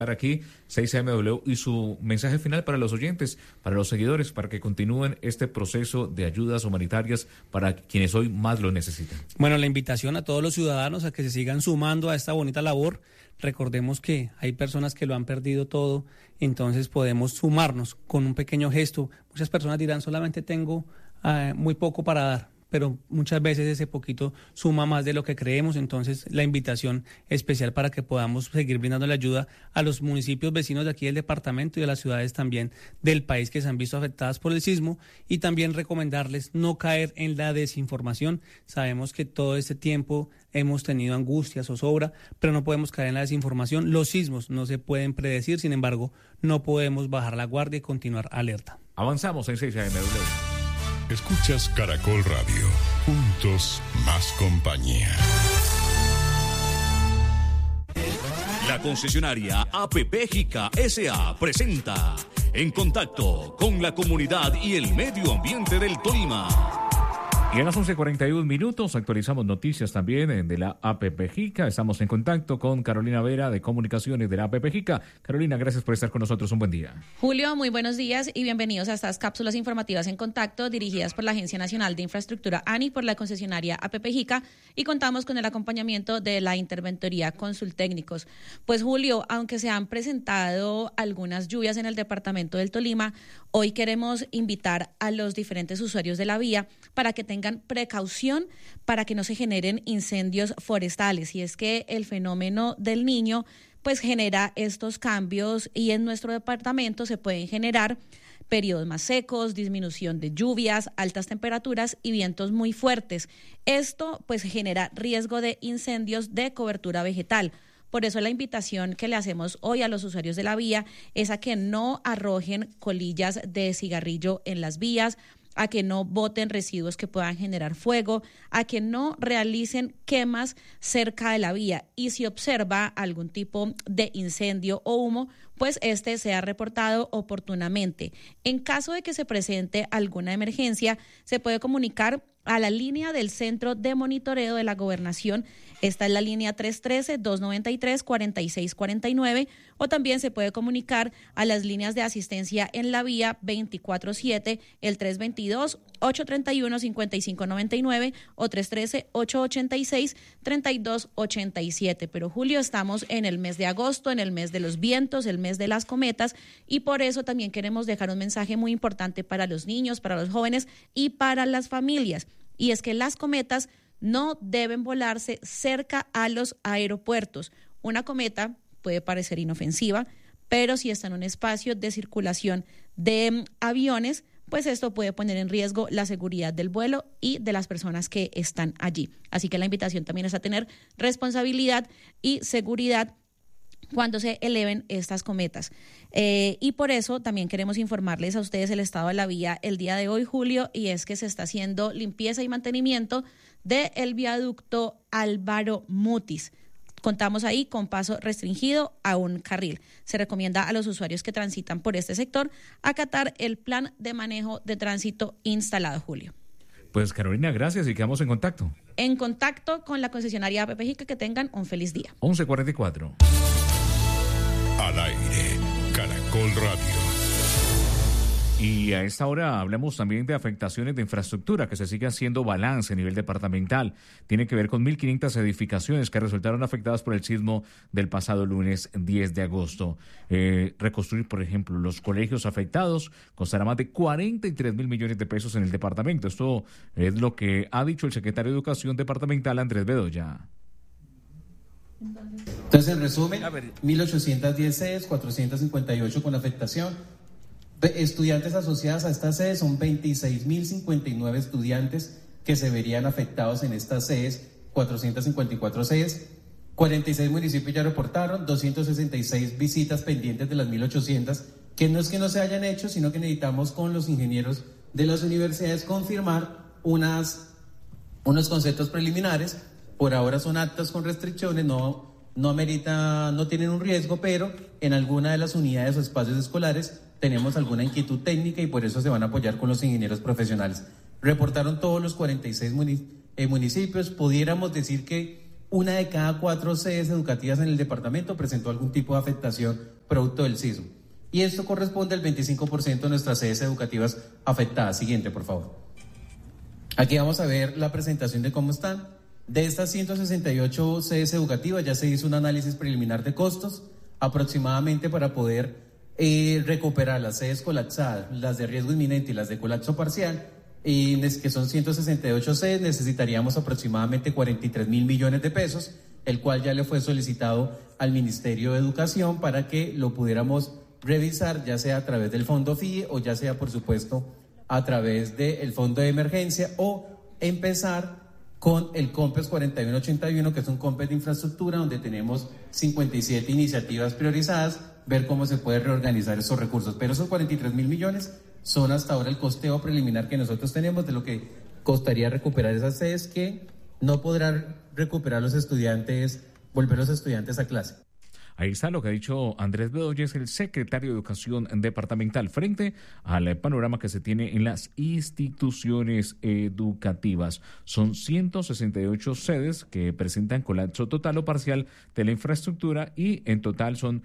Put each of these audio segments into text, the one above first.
aquí 6AMW y su mensaje final para los oyentes, para los seguidores, para que continúen este proceso de ayudas humanitarias para quienes hoy más lo necesitan. Bueno, la invitación a todos los ciudadanos a que se sigan sumando a esta bonita labor. Recordemos que hay personas que lo han perdido todo, entonces podemos sumarnos con un pequeño gesto. Muchas personas dirán, solamente tengo muy poco para dar, pero muchas veces ese poquito suma más de lo que creemos. Entonces la invitación especial para que podamos seguir brindando la ayuda a los municipios vecinos de aquí del departamento y a las ciudades también del país que se han visto afectadas por el sismo, y también recomendarles no caer en la desinformación. Sabemos que todo este tiempo hemos tenido angustias, zozobra, pero no podemos caer en la desinformación. Los sismos no se pueden predecir, sin embargo, no podemos bajar la guardia y continuar alerta. Avanzamos en 6AMW. Escuchas Caracol Radio. Juntos, más compañía. La concesionaria APP Jica S.A. presenta En Contacto con la comunidad y el medio ambiente del Tolima. Y a las 11:41 actualizamos noticias también de la APP Jica. Estamos en contacto con Carolina Vera de Comunicaciones de la APP Jica. Carolina, gracias por estar con nosotros. Un buen día. Julio, muy buenos días y bienvenidos a estas cápsulas informativas en contacto dirigidas por la Agencia Nacional de Infraestructura ANI, por la concesionaria APP Jica, y contamos con el acompañamiento de la Interventoría Consultécnicos. Pues Julio, aunque se han presentado algunas lluvias en el departamento del Tolima, hoy queremos invitar a los diferentes usuarios de la vía para que tengan precaución para que no se generen incendios forestales. Y es que el fenómeno del Niño pues genera estos cambios, y en nuestro departamento se pueden generar periodos más secos, disminución de lluvias, altas temperaturas y vientos muy fuertes. Esto pues genera riesgo de incendios de cobertura vegetal. Por eso la invitación que le hacemos hoy a los usuarios de la vía es a que no arrojen colillas de cigarrillo en las vías, a que no boten residuos que puedan generar fuego, a que no realicen quemas cerca de la vía, y si observa algún tipo de incendio o humo, pues este sea reportado oportunamente. En caso de que se presente alguna emergencia, se puede comunicar a la línea del Centro de Monitoreo de la Gobernación. Esta es la línea 313-293-4649, o también se puede comunicar a las líneas de asistencia en la vía 24/7, el 322-831-5599 o 313-886-3287. Pero Julio, estamos en el mes de agosto, en el mes de los vientos, el mes de las cometas, y por eso también queremos dejar un mensaje muy importante para los niños, para los jóvenes y para las familias. Y es que las cometas no deben volarse cerca a los aeropuertos. Una cometa puede parecer inofensiva, pero si está en un espacio de circulación de aviones, pues esto puede poner en riesgo la seguridad del vuelo y de las personas que están allí. Así que la invitación también es a tener responsabilidad y seguridad cuando se eleven estas cometas. Y por eso también queremos informarles a ustedes el estado de la vía el día de hoy, Julio, y es que se está haciendo limpieza y mantenimiento del viaducto Álvaro Mutis. Contamos ahí con paso restringido a un carril. Se recomienda a los usuarios que transitan por este sector acatar el plan de manejo de tránsito instalado, Julio. Pues Carolina, gracias y quedamos en contacto. En contacto con la concesionaria APP Jica. Que tengan un feliz día. 11:44. Al aire, Caracol Radio. Y a esta hora hablamos también de afectaciones de infraestructura, que se sigue haciendo balance a nivel departamental. Tiene que ver con 1.500 edificaciones que resultaron afectadas por el sismo del pasado lunes 10 de agosto. Reconstruir, por ejemplo, los colegios afectados costará más de 43.000 millones de pesos en el departamento. Esto es lo que ha dicho el secretario de Educación departamental, Andrés Bedoya. Entonces, en resumen, 1.810 sedes, 458 con afectación. Estudiantes asociadas a estas sedes son 26.059 estudiantes que se verían afectados en estas sedes, 454 sedes. 46 municipios ya reportaron, 266 visitas pendientes de las 1.800, que no es que no se hayan hecho, sino que necesitamos con los ingenieros de las universidades confirmar unos conceptos preliminares. Por ahora son actas con restricciones, no tienen un riesgo, pero en alguna de las unidades o espacios escolares tenemos alguna inquietud técnica y por eso se van a apoyar con los ingenieros profesionales. Reportaron todos los 46 municipios. Pudiéramos decir que 1 de cada 4 sedes educativas en el departamento presentó algún tipo de afectación producto del sismo. Y esto corresponde al 25% de nuestras sedes educativas afectadas. Siguiente, por favor. Aquí vamos a ver la presentación de cómo están. De estas 168 sedes educativas ya se hizo un análisis preliminar de costos, aproximadamente para poder recuperar las sedes colapsadas, las de riesgo inminente y las de colapso parcial, que son 168 sedes, necesitaríamos aproximadamente 43.000 millones de pesos, el cual ya le fue solicitado al Ministerio de Educación para que lo pudiéramos revisar, ya sea a través del Fondo FIE o ya sea, por supuesto, a través del Fondo de Emergencia, o empezar con el COMPES 4181, que es un COMPES de infraestructura, donde tenemos 57 iniciativas priorizadas, ver cómo se puede reorganizar esos recursos. Pero esos 43.000 millones son hasta ahora el costeo preliminar que nosotros tenemos de lo que costaría recuperar esas sedes que no podrán recuperar los estudiantes, volver los estudiantes a clase. Ahí está lo que ha dicho Andrés Bedoya, el secretario de Educación Departamental, frente al panorama que se tiene en las instituciones educativas. Son 168 sedes que presentan colapso total o parcial de la infraestructura y en total son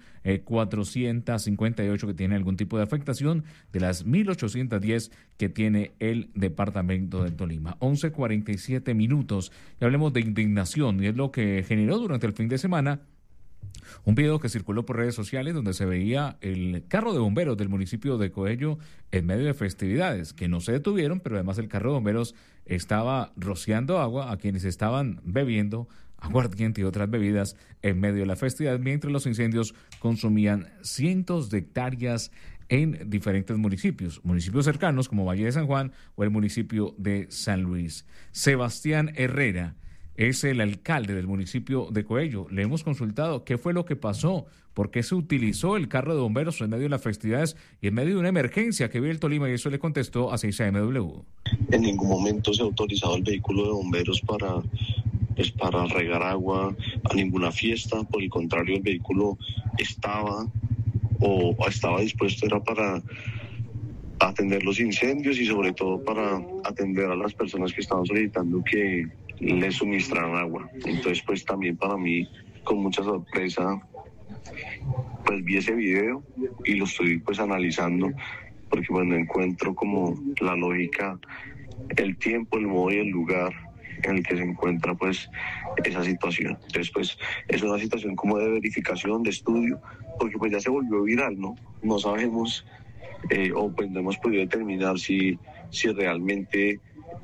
458 que tienen algún tipo de afectación de las 1.810 que tiene el departamento de Tolima. 11:47 minutos y hablemos de indignación, y es lo que generó durante el fin de semana un video que circuló por redes sociales donde se veía el carro de bomberos del municipio de Coello en medio de festividades, que no se detuvieron, pero además el carro de bomberos estaba rociando agua a quienes estaban bebiendo aguardiente y otras bebidas en medio de la festividad, mientras los incendios consumían cientos de hectáreas en diferentes municipios cercanos como Valle de San Juan o el municipio de San Luis. Sebastián Herrera es el alcalde del municipio de Coello. Le hemos consultado qué fue lo que pasó, por qué se utilizó el carro de bomberos en medio de las festividades y en medio de una emergencia que vive el Tolima, y eso le contestó a 6AMW. En ningún momento se ha autorizado el vehículo de bomberos para regar agua a ninguna fiesta. Por el contrario, el vehículo estaba dispuesto era para atender los incendios y sobre todo para atender a las personas que estaban solicitando que les suministraran agua. Entonces, pues también para mí, con mucha sorpresa, pues vi ese video y lo estoy pues analizando, porque pues no encuentro como la lógica, el tiempo, el modo y el lugar en el que se encuentra pues esa situación. Entonces, pues es una situación como de verificación, de estudio, porque pues ya se volvió viral, no sabemos o pues no hemos podido determinar si realmente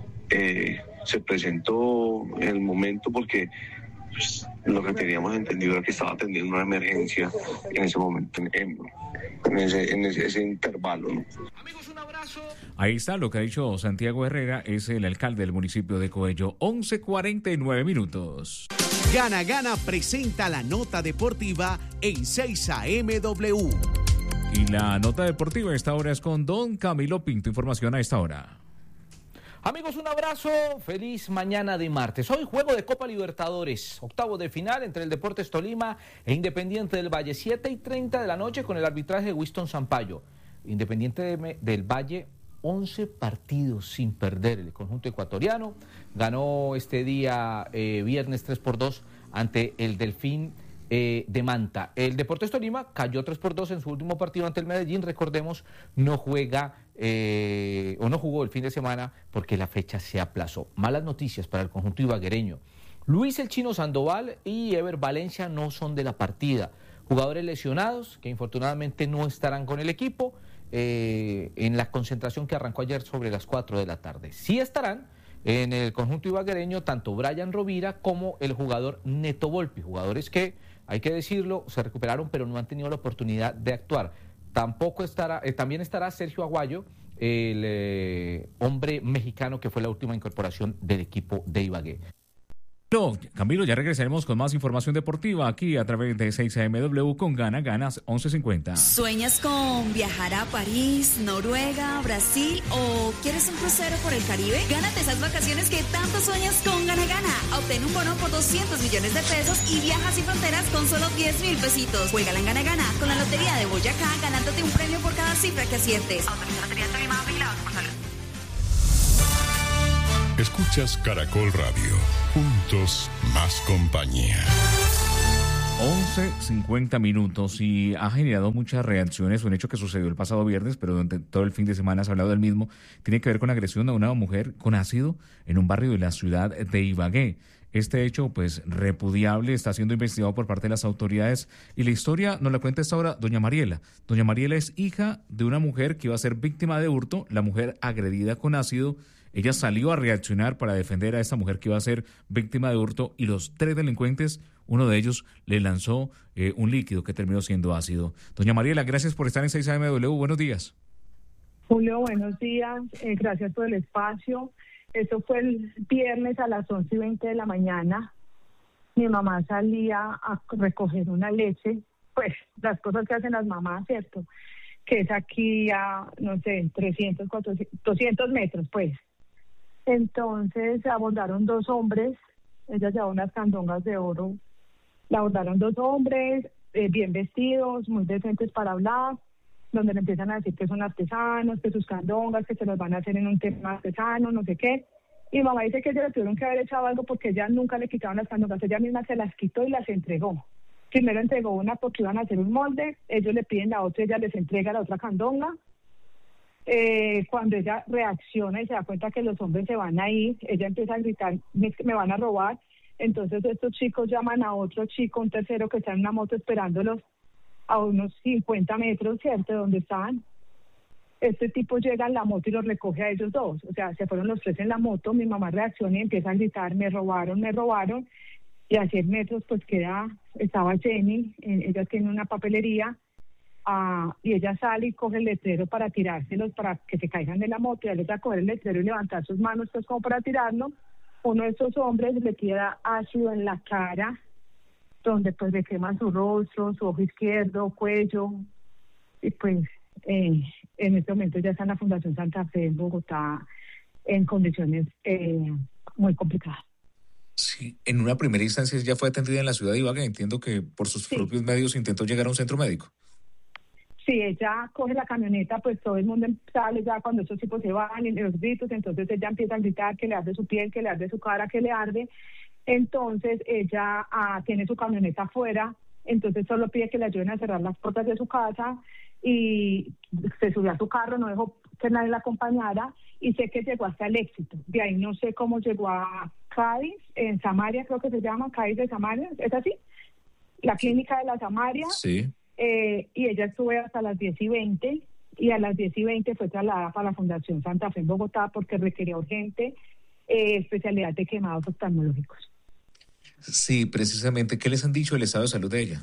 se presentó en el momento, porque pues, lo que teníamos entendido era que estaba atendiendo una emergencia en ese momento, en ese intervalo, ¿no? Amigos, un abrazo. Ahí está lo que ha dicho Santiago Herrera, es el alcalde del municipio de Coello. 11:49 minutos. Gana Gana presenta la nota deportiva en 6AMW. Y la nota deportiva a esta hora es con don Camilo Pinto. Información a esta hora. Amigos, un abrazo, feliz mañana de martes. Hoy juego de Copa Libertadores, octavos de final entre el Deportes Tolima e Independiente del Valle, 7:30 de la noche con el arbitraje de Winston Sampaio. Independiente del Valle, 11 partidos sin perder, el conjunto ecuatoriano ganó este día viernes 3-2 ante el Delfín de Manta. El Deportes Tolima cayó 3-2 en su último partido ante el Medellín. Recordemos, no juega o no jugó el fin de semana porque la fecha se aplazó. Malas noticias para el conjunto ibaguereño. Luis El Chino Sandoval y Ever Valencia no son de la partida. Jugadores lesionados que infortunadamente no estarán con el equipo en la concentración que arrancó ayer sobre las 4 de la tarde. Sí estarán en el conjunto ibaguereño tanto Brian Rovira como el jugador Neto Volpi, jugadores que, hay que decirlo, se recuperaron pero no han tenido la oportunidad de actuar. También estará Sergio Aguayo, el hombre mexicano que fue la última incorporación del equipo de Ibagué. Camilo, ya regresaremos con más información deportiva aquí a través de 6AMW con Ganas 11:50. ¿Sueñas con viajar a París, Noruega, Brasil o quieres un crucero por el Caribe? Gánate esas vacaciones que tanto sueñas con Gana. Obtén un bono por 200 millones de pesos y viaja sin fronteras con solo 10,000 pesitos. Juégala en Gana con la Lotería de Boyacá, ganándote un premio por cada cifra que aciertes. Autorizada Lotería de Tolima, vigilado por Salud. Escuchas Caracol Radio. Juntos, más compañía. 11:50 minutos y ha generado muchas reacciones. Un hecho que sucedió el pasado viernes, pero durante todo el fin de semana se ha hablado del mismo. Tiene que ver con la agresión a una mujer con ácido en un barrio de la ciudad de Ibagué. Este hecho, pues, repudiable, está siendo investigado por parte de las autoridades. Y la historia nos la cuenta esta hora doña Mariela. Doña Mariela es hija de una mujer que iba a ser víctima de hurto, la mujer agredida con ácido. Ella salió a reaccionar para defender a esta mujer que iba a ser víctima de hurto y los 3 delincuentes, uno de ellos le lanzó un líquido que terminó siendo ácido. Doña Mariela, gracias por estar en 6AMW. Buenos días. Julio, buenos días. Gracias por el espacio. Eso fue el viernes a las 11:20 de la mañana. Mi mamá salía a recoger una leche, pues las cosas que hacen las mamás, ¿cierto? Que es aquí a, no sé, 300, 400, 200 metros, pues. Entonces abordaron 2 hombres, ella llevaba unas candongas de oro, la abordaron 2 hombres, bien vestidos, muy decentes para hablar, donde le empiezan a decir que son artesanos, que sus candongas, que se los van a hacer en un tema artesano, no sé qué. Y mamá dice que ellos le tuvieron que haber echado algo porque ella nunca le quitaban las candongas, ella misma se las quitó y las entregó. Primero entregó una porque iban a hacer un molde, ellos le piden la otra, ella les entrega la otra candonga. Cuando ella reacciona y se da cuenta que los hombres se van a ir, ella empieza a gritar, me van a robar. Entonces estos chicos llaman a otro chico, un tercero que está en una moto esperándolos a unos 50 metros, ¿cierto?, de donde estaban. Este tipo llega en la moto y los recoge a ellos 2. O sea, se fueron los 3 en la moto, mi mamá reacciona y empieza a gritar, me robaron. Y a 100 metros pues estaba Jenny, ella tiene una papelería, y ella sale y coge el letrero para tirárselos, para que se caigan de la moto, y ella les va a coger el letrero y levantar sus manos pues como para tirarlo. Uno de estos hombres le tira ácido en la cara, donde pues le quema su rostro, su ojo izquierdo, cuello, y pues en este momento ya está en la Fundación Santa Fe en Bogotá en condiciones muy complicadas. Sí, en una primera instancia ya fue atendida en la ciudad de Ibagué. Entiendo que por sus propios medios intentó llegar a un centro médico. Sí, ella coge la camioneta, pues todo el mundo sale ya cuando estos tipos se van y los gritos, entonces ella empieza a gritar que le arde su piel, que le arde su cara, que le arde. Entonces ella tiene su camioneta afuera, entonces solo pide que le ayuden a cerrar las puertas de su casa y se subió a su carro, no dejó que nadie la acompañara y sé que llegó hasta el Éxito. De ahí no sé cómo llegó a Cádiz, en Samaria creo que se llama, Cádiz de Samaria, ¿es así? La clínica de la Samaria. Sí. Y ella estuvo hasta las 10:20 y a las 10:20 fue trasladada para la Fundación Santa Fe en Bogotá porque requería urgente especialidad de quemados oftalmológicos. Sí, precisamente. ¿Qué les han dicho del estado de salud de ella?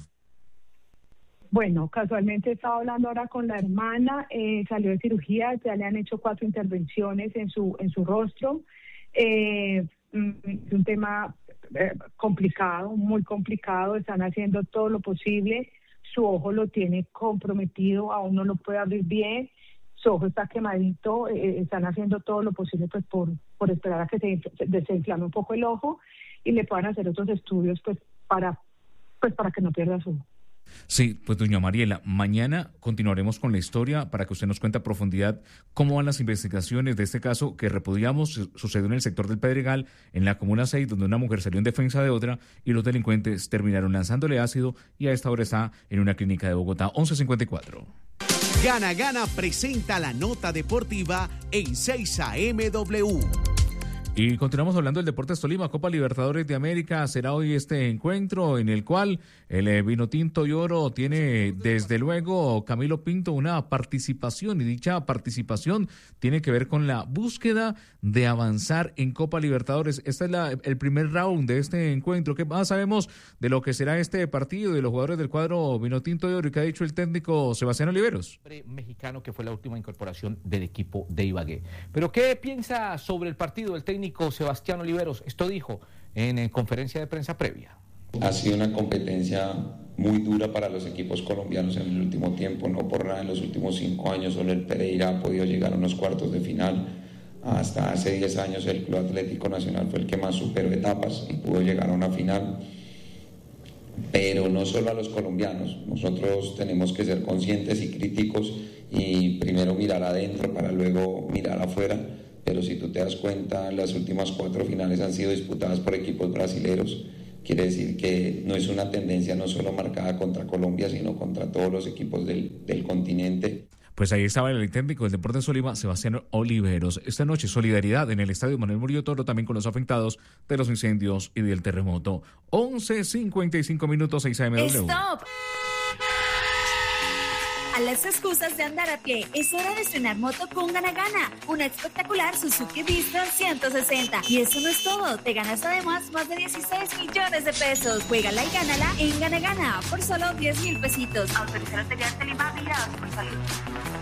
Bueno, casualmente estaba hablando ahora con la hermana, salió de cirugía, ya le han hecho 4 intervenciones en su rostro. Es un tema complicado, muy complicado, están haciendo todo lo posible. Su ojo lo tiene comprometido, aún no lo puede abrir bien, su ojo está quemadito, están haciendo todo lo posible pues por esperar a que se desinflame un poco el ojo y le puedan hacer otros estudios pues para que no pierda su ojo. Sí, pues doña Mariela, mañana continuaremos con la historia para que usted nos cuente a profundidad cómo van las investigaciones de este caso que repudiamos. Sucedió en el sector del Pedregal, en la Comuna 6, donde una mujer salió en defensa de otra y los delincuentes terminaron lanzándole ácido y a esta hora está en una clínica de Bogotá. 11:54. Gana Gana presenta la nota deportiva en 6AMW. Y continuamos hablando del Deportes Tolima, Copa Libertadores de América. Será hoy este encuentro en el cual el Vinotinto y Oro tiene desde luego, Camilo Pinto, una participación, y dicha participación tiene que ver con la búsqueda de avanzar en Copa Libertadores. Este es el primer round de este encuentro. ¿Qué más sabemos de lo que será este partido y de los jugadores del cuadro Vinotinto y Oro y qué ha dicho el técnico Sebastián Oliveros? Mexicano que fue la última incorporación del equipo de Ibagué. Pero ¿qué piensa sobre el partido el técnico Sebastián Oliveros? Esto dijo en conferencia de prensa previa. Ha sido una competencia muy dura para los equipos colombianos en el último tiempo, no por nada en los últimos 5 años solo el Pereira ha podido llegar a unos cuartos de final. Hasta hace 10 años el Club Atlético Nacional fue el que más superó etapas y pudo llegar a una final. Pero no solo a los colombianos, nosotros tenemos que ser conscientes y críticos y primero mirar adentro para luego mirar afuera. Pero si tú te das cuenta, las últimas 4 finales han sido disputadas por equipos brasileños. Quiere decir que no es una tendencia no solo marcada contra Colombia, sino contra todos los equipos del continente. Pues ahí estaba el técnico del Deportes Tolima, Sebastián Oliveros. Esta noche, solidaridad en el estadio Manuel Murillo Toro, también con los afectados de los incendios y del terremoto. 11:55 minutos, 6 AMW. ¡Stop! A las excusas de andar a pie, es hora de estrenar moto con Gana Gana, una espectacular Suzuki Vista 160. Y eso no es todo, te ganas además más de 16 millones de pesos. Juégala y gánala en Gana Gana por solo 10,000 pesitos. Autorizar Lotería de Tolima, vigilados por salud.